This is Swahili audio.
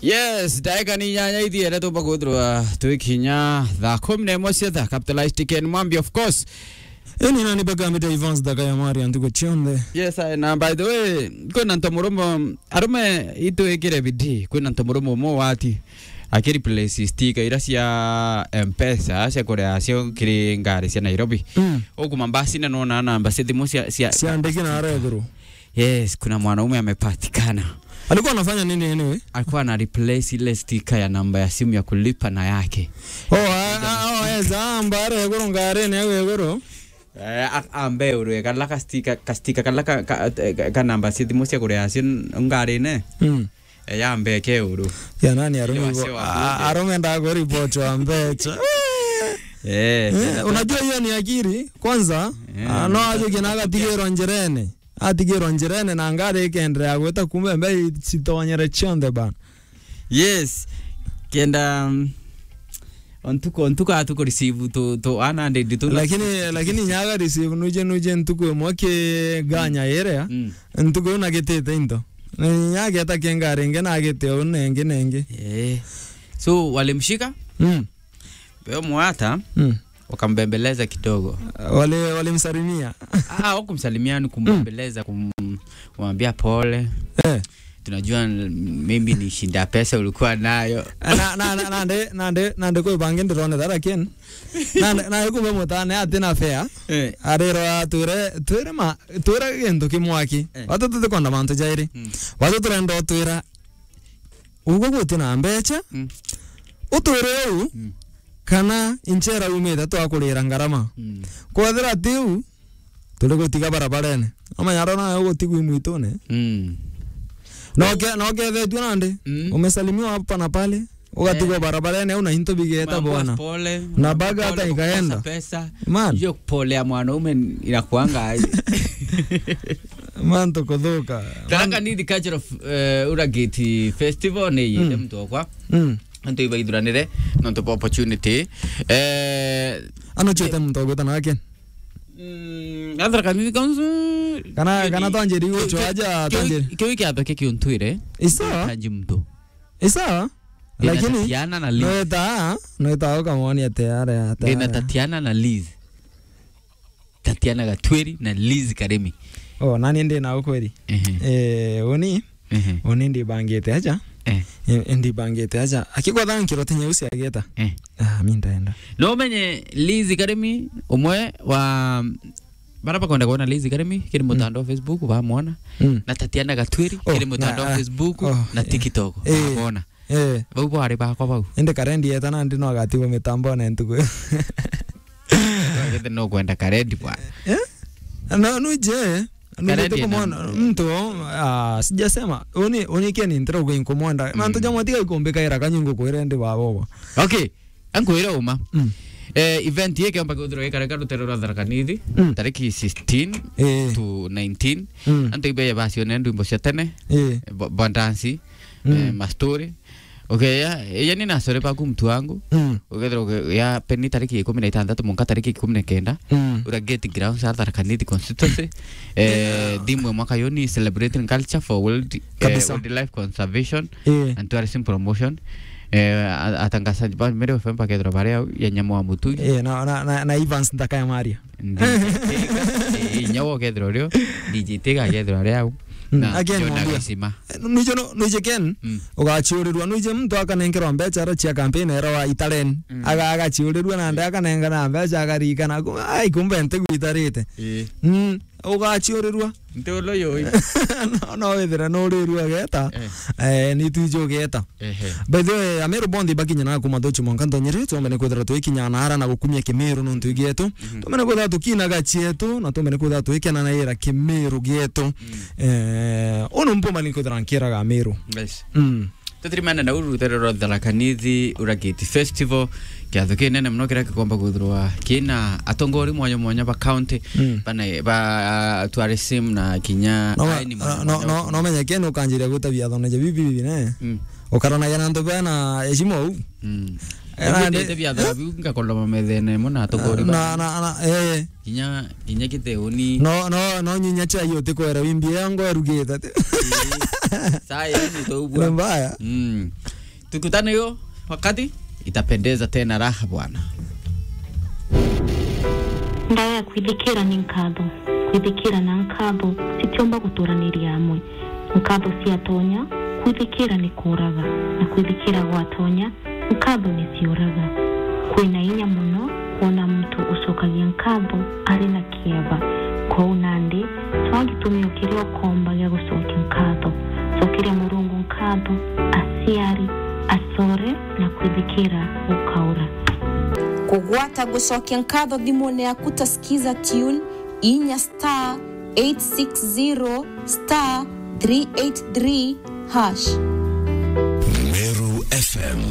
Yes, daika ni nyanya ithiere tubaguthirwa twikinya thaa 11 cia thaa capitalized ticket mwambi of course. Eni nani bagamita Evans daga ya Mari antuko chionde. Yes, na by the way, kuna ntomurumo arume itu ekire bidii. Kuna ntomurumo mo wati akiri place sticker ira cia M-Pesa cia kurea cio kiri ngari cia Nairobi. Oku mambasi na nona namba thimu cia ndege na areguru. Yes, kuna mwanaume amepatikana. Alikuwa anafanya nini anyway? Alikuwa na replace ile sticker ya namba ya simu ya kulipa na yake. Zambare guru ngare ne weguru. Ambe uru kalaka sticker kalaka ka namba simu cia kurea cio ngari ne. Ya ambe ke uru. Ya nani arume ndago report ambecha. Unajua hiyo ni akiri kwanza no aje kinaga tigero njerene atigero njerene na ngare ikendera gweta kumbe mbe sitonyere chonde bana. Yes, kenda ontuko atuko receive to ana ndedi to lakini nyaga receive nuje ntuko moke ganya area ntuko na getete into nyaga atakengare ngena agete nenge so walimshika beo mwata wakambembeleza kidogo walimsalimia wakumsalimia ni kumbembeleza kumwambia pole tunajua maybe ni shinda pesa ulikuwa nayo nande ko bangen drone dara ken na ko motane atina fea arero ture gendo kimwaki watoto konda manto jairi watoto ndo tura ugo gutina mbecha uture kana inchera umeda to akurira ngarama kwathira tiu tule gutiga barabarene amanyaro na gutigu mwitone no ke tu nande umesalimiwa hapa na pale ugatigwa barabarene una hinto bigeta bwana na baga hata ikaenda pesa hiyo pole ya mwanaume inakuanga man to kodhoka taka ni the culture of Urageti festival ni yende mtu kwa anto iba iduranire non to opportunity anochete mtu gota na ken andra kanidi kanzu kana tanjeri ucho aja tanjeri kiwiki hapa keki untwire isa tajimto isa lakini Tatiana na Liz noeta kama ni tayari hata ina Tatiana na Liz Tatiana Gatweri na Liz Karemi nani ndi na ukweli oni ndi bangete aja ndi bangete aja akigwa dhankiro tenye usi ageta mimi ndaenda no menye Liz Karemi umwe wa baraba kwenda kuona Liz Karemi kile mtandao Facebook bamuona na Tatiana Gatweri kile mtandao Facebook na TikTok bamuona bau ari ba kwa bau ende karendi etana ndi no agatiwa mitambo na ntuko ngete no kwenda karendi bwa no nuje ndio kumona mtu sijasema oni keni ntro go inkomonda manto jamwatika ikombeka era kanyungo ko irende babo okay anko ira uma event yake amba kudro yeka rutero Tharaka-Nithi tariki 16 to 19 anto ibe basi nendo imbo chatene bandansi mastori okay ya nina sore pa kumtu wangu ukethero ya peni tariki 16 munka tariki 19 Urageti grounds Tharaka-Nithi constituency dimwe mwaka yoni celebrating culture for wildlife conservation and tourism promotion atangasa ba mere ofempa kedro bare ya nyamo wa mutu na Evans ndaka ya Maria nyawo kedro ryo DJ tega kedro ryo again nuje ken ugachiurirwa nuje mtu akanengerwa mbecha ara chia campaign era wa Italen agachiurirwa na ndaka nengana mbecha agarikana kumbe ntegu itarite ugachiurirwa ntolo yo no wethera no rirwa geta ni tujo geta by the way amero bondi bakinya na kuma docho monkanto nyere to mene kodra to ikinya na ara na gukumia Kimiru no ntugeto to mene kodra to kina gachieto na to mene kodra to ikena na era Kimiru geto ono mpo mali kodra nkira ga Meru yes tutrimana na urutero Tharaka-Nithi Urageti festival kiatho kinene mno kira kikomba kuthurwa kina atongori mwanya ba county bana ba tourism na kinya no menye keno kanjira gutabia thone je bibi ne okarona yana ndo bana ejimo ndete bia dhabu ngakola mamethene mona atongori na kinya kiteoni no nyinya cha yote ko era wimbi yango erugeta sai ni to ubwa mbaya Tukutane hiyo wakati itapendeza tena raha bwana. Ndaya kwithikira ni nkatho. Kwithikira na nkatho sitiomba guturaniri amwe. Nkatho si atonya, kwithikira ni kuraga. Na kwithikira gwatonya, nkatho ni ciuraga. Kwina inya muno kuona mtu ucokagia nkatho ari na kieba. Kwa unandi, twagitumia kirio komba gya gucokia nkatho. Cokiria Murungu nkatho, asiari, asore na kwithikira ukaura. Kugwata gucokia nkatho thimune yaku tasikiza tune inya *860*383# Meru FM.